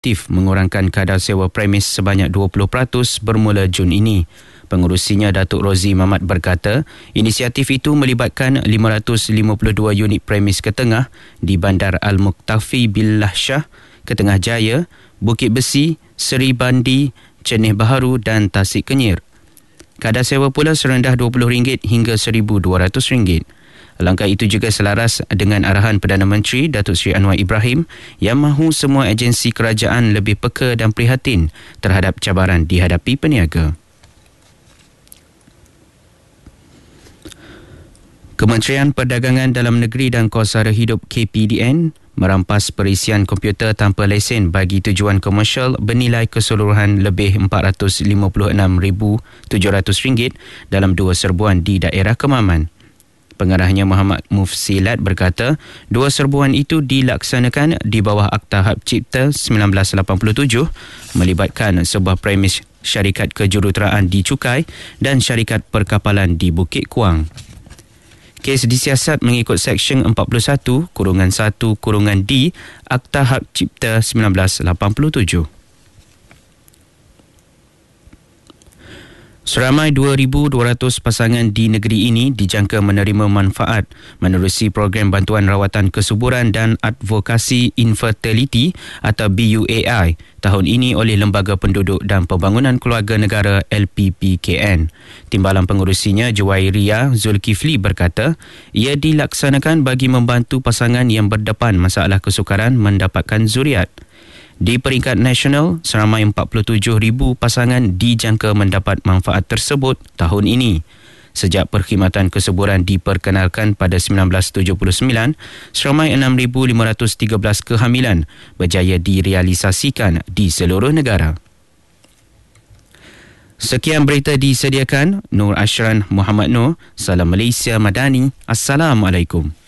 aktif mengurangkan kadar sewa premis sebanyak 20% bermula Jun ini. Pengurusinya Datuk Rozi Mamat berkata, inisiatif itu melibatkan 552 unit premis ketengah di Bandar Al-Muqtafi Billah Shah, Ketengah Jaya, Bukit Besi, Seri Bandi, Cenih Baharu dan Tasik Kenyir. Kadar sewa pula serendah RM20 hingga RM1,200. Langkah itu juga selaras dengan arahan Perdana Menteri Datuk Seri Anwar Ibrahim yang mahu semua agensi kerajaan lebih peka dan prihatin terhadap cabaran dihadapi peniaga. Kementerian Perdagangan Dalam Negeri dan Kos Sara Hidup KPDN merampas perisian komputer tanpa lesen bagi tujuan komersial bernilai keseluruhan lebih RM456,700 dalam 2 serbuan di daerah Kemaman. Pengarahnya Muhammad Mufsilat berkata, 2 serbuan itu dilaksanakan di bawah Akta Hak Cipta 1987 melibatkan sebuah premis syarikat kejuruteraan di Cukai dan syarikat perkapalan di Bukit Kuang. Kes disiasat mengikut Seksyen 41(1)(d) Akta Hak Cipta 1987. Seramai 2,200 pasangan di negeri ini dijangka menerima manfaat menerusi program bantuan rawatan kesuburan dan advokasi infertility atau BUAI tahun ini oleh Lembaga Penduduk dan Pembangunan Keluarga Negara LPPKN. Timbalan pengurusinya Juwairia Zulkifli berkata, ia dilaksanakan bagi membantu pasangan yang berdepan masalah kesukaran mendapatkan zuriat. Di peringkat nasional, seramai 47,000 pasangan dijangka mendapat manfaat tersebut tahun ini. Sejak perkhidmatan kesuburan diperkenalkan pada 1979, seramai 6,513 kehamilan berjaya direalisasikan di seluruh negara. Sekian berita disediakan Nur Ashran Muhammad Nur. Salam Malaysia Madani. Assalamualaikum.